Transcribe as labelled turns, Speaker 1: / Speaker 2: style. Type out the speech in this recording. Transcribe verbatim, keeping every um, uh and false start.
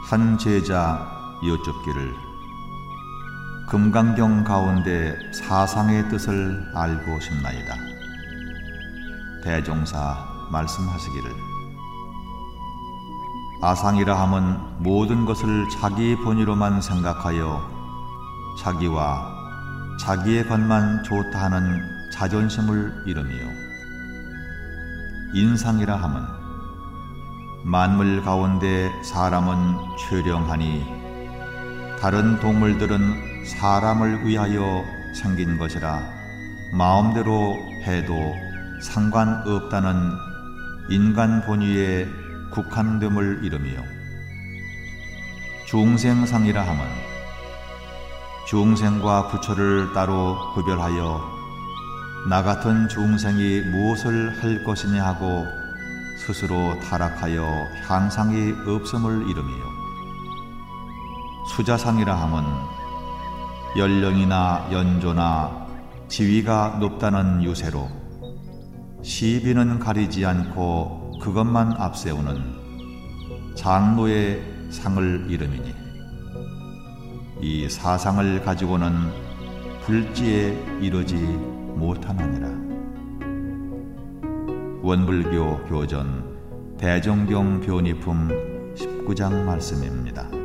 Speaker 1: 한 제자 여쭙기를 금강경 가운데 사상의 뜻을 알고 싶나이다. 대종사 말씀하시기를 아상이라 함은 모든 것을 자기 본의로만 생각하여 자기와 자기의 것만 좋다 하는 자존심을 이름이요, 인상이라 함은 만물 가운데 사람은 최령하니 다른 동물들은 사람을 위하여 생긴 것이라 마음대로 해도 상관없다는 인간 본의에 국한됨을 이름이요, 중생상이라 함은 중생과 부처를 따로 구별하여 나 같은 중생이 무엇을 할 것이냐 하고 스스로 타락하여 향상이 없음을 이름이요, 수자상이라 함은 연령이나 연조나 지위가 높다는 유세로 시비는 가리지 않고 그것만 앞세우는 장로의 상을 이름이니 이 사상을 가지고는 불지에 이르지 못하느니라. 원불교 교전 대종경 변이품 십구 장 말씀입니다.